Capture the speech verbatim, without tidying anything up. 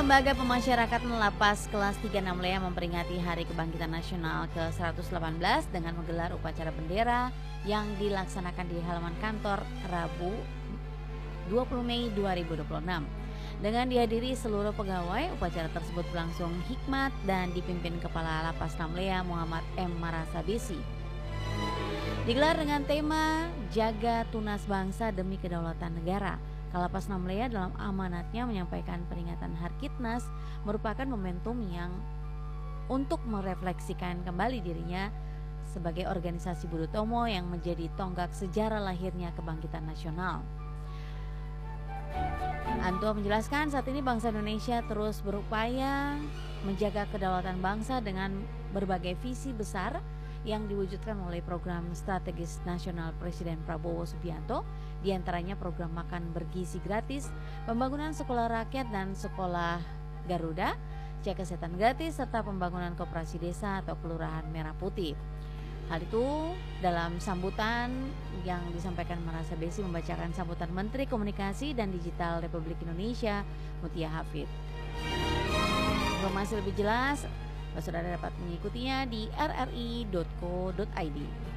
Lembaga Pemasyarakatan Lapas Kelas tiga enam Lea memperingati Hari Kebangkitan Nasional ke seratus delapan belas dengan menggelar upacara bendera yang dilaksanakan di halaman kantor Rabu dua puluh Mei dua ribu dua puluh enam. Dengan dihadiri seluruh pegawai, upacara tersebut berlangsung hikmat dan dipimpin Kepala Lapas enam Lea Muhammad M. Marasabesi. Digelar dengan tema Jaga Tunas Bangsa Demi Kedaulatan Negara. Kalapas enam Lea dalam amanatnya menyampaikan peringatan Harkitnas merupakan momentum yang untuk merefleksikan kembali dirinya sebagai organisasi Budi Utomo yang menjadi tonggak sejarah lahirnya kebangkitan nasional. Antua menjelaskan saat ini bangsa Indonesia terus berupaya menjaga kedaulatan bangsa dengan berbagai visi besar yang diwujudkan oleh program strategis nasional Presiden Prabowo Subianto, diantaranya program makan bergizi gratis, pembangunan sekolah rakyat dan sekolah Garuda, cek kesehatan gratis, serta pembangunan koperasi desa atau kelurahan Merah Putih. Hal itu dalam sambutan yang disampaikan Marasabesi membacakan sambutan Menteri Komunikasi dan Digital Republik Indonesia Mutia Hafid. Informasi lebih jelas saudara dapat mengikutinya di r r i dot co dot i d.